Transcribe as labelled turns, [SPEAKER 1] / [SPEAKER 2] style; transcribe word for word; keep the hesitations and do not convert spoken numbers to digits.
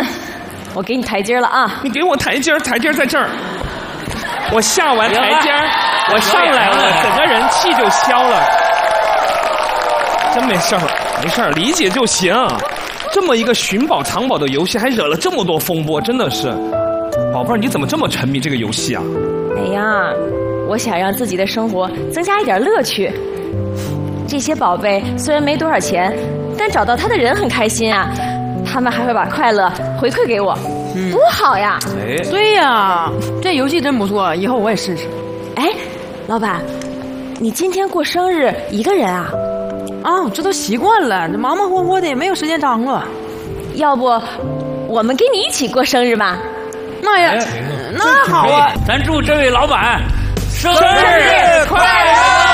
[SPEAKER 1] 哼，我给你台阶了啊！
[SPEAKER 2] 你给我台阶，台阶在这儿。我下完台阶，我上来了，整个人气就消了。真没事儿，没事儿，理解就行。这么一个寻宝藏宝的游戏，还惹了这么多风波，真的是。宝贝儿，你怎么这么沉迷这个游戏啊？
[SPEAKER 1] 哎呀，我想让自己的生活增加一点乐趣。这些宝贝虽然没多少钱，但找到它的人很开心啊。他们还会把快乐回馈给我，嗯、多好呀！
[SPEAKER 3] 哎，对呀，这游戏真不错，以后我也试试。
[SPEAKER 1] 哎，老板，你今天过生日一个人啊？
[SPEAKER 3] 啊，这都习惯了，这忙忙活活的也没有时间张罗。
[SPEAKER 1] 要不，我们跟你一起过生日吧？
[SPEAKER 3] 那也，那好啊！
[SPEAKER 4] 咱祝这位老板生
[SPEAKER 2] 日快乐！